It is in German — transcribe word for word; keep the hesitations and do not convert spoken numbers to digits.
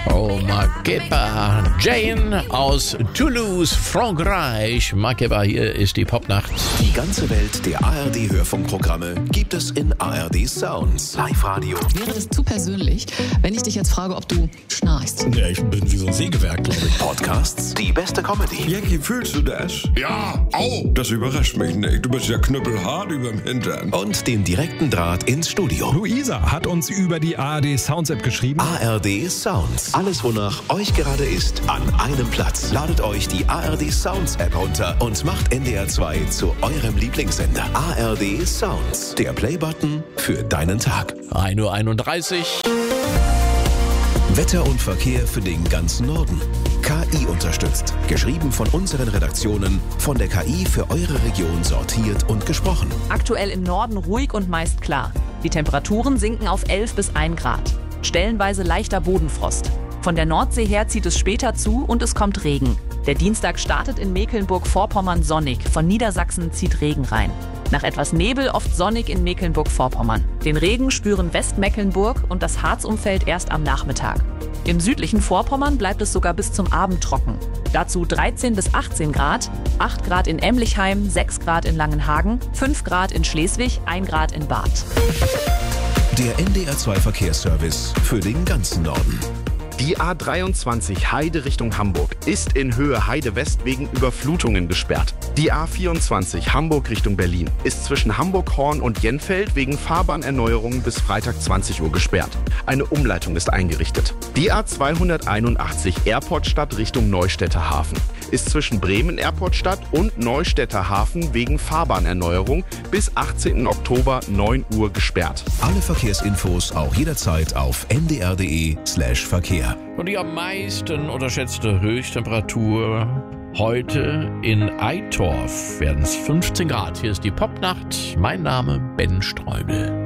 Oh, Makeba. Jane aus Toulouse, Frankreich. Makeba, hier ist die Popnacht. Die ganze Welt der A R D-Hörfunkprogramme gibt es in A R D Sounds. Live-Radio. Wäre das zu persönlich, wenn ich dich jetzt frage, ob du schnarchst? Ja, ich bin wie so ein Sägewerk, glaube ich. Podcasts, die beste Comedy. Jackie, fühlst du das? Ja, au! Das überrascht mich nicht. Du bist ja knüppelhart überm Hintern. Und den direkten Draht ins Studio. Luisa hat uns über die A R D Sounds App geschrieben. A R D Sounds. Alles, wonach euch gerade ist, an einem Platz. Ladet euch die A R D Sounds App runter und macht N D R zwei zu eurem Lieblingssender. A R D Sounds. Der Playbutton für deinen Tag. ein Uhr einunddreißig. Wetter und Verkehr für den ganzen Norden. K I unterstützt. Geschrieben von unseren Redaktionen. Von der K I für eure Region sortiert und gesprochen. Aktuell im Norden ruhig und meist klar. Die Temperaturen sinken auf elf bis ein Grad. Stellenweise leichter Bodenfrost. Von der Nordsee her zieht es später zu und es kommt Regen. Der Dienstag startet in Mecklenburg-Vorpommern sonnig. Von Niedersachsen zieht Regen rein. Nach etwas Nebel oft sonnig in Mecklenburg-Vorpommern. Den Regen spüren Westmecklenburg und das Harzumfeld erst am Nachmittag. Im südlichen Vorpommern bleibt es sogar bis zum Abend trocken. Dazu dreizehn bis achtzehn Grad, acht Grad in Emlichheim, sechs Grad in Langenhagen, fünf Grad in Schleswig, ein Grad in Bad. Der N D R zwei Verkehrsservice für den ganzen Norden. Die A dreiundzwanzig Heide Richtung Hamburg ist in Höhe Heide West wegen Überflutungen gesperrt. Die A vierundzwanzig Hamburg Richtung Berlin ist zwischen Hamburg-Horn und Jenfeld wegen Fahrbahnerneuerungen bis Freitag zwanzig Uhr gesperrt. Eine Umleitung ist eingerichtet. Die A zweihunderteinundachtzig Airportstadt Richtung Neustädter Hafen ist zwischen Bremen Airportstadt und Neustädter Hafen wegen Fahrbahnerneuerung bis achtzehnten Oktober neun Uhr gesperrt. Alle Verkehrsinfos auch jederzeit auf n d r punkt d e slash Verkehr. Und die am meisten unterschätzte Höchsttemperatur heute in Eitorf werden es fünfzehn Grad. Hier ist die Popnacht. Mein Name Ben Streubel.